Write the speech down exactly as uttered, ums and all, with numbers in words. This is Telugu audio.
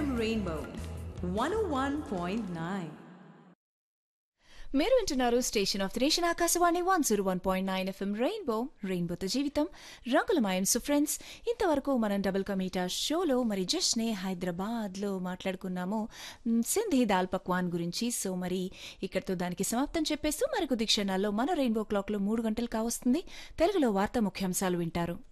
ఎఫ్ఎం రెయిన్బో వన్ ఓ వన్ పాయింట్ నైన్. మీరు వింటున్నారు station of the nation Akashvani one zero one point nine FM rainbow రెయిన్బోతో జీవితం రంగులమయం. సో ఫ్రెండ్స్, ఇంతవరకు మనం డబుల్ కమీటా షోలో మరి జస్ట్నే హైదరాబాద్లో మాట్లాడుకున్నాము మ్, సింధీ దాల్ పక్వాన్ గురించి. సో మరి ఇక్కడితో దానికి సమాప్తం చెప్పేస్తూ మరికొద్ది క్షణాల్లో మన రెయిన్బో క్లాక్లో మూడు గంటలు కావస్తుంది. తెలుగులో వార్తా ముఖ్యాంశాలు వింటారు.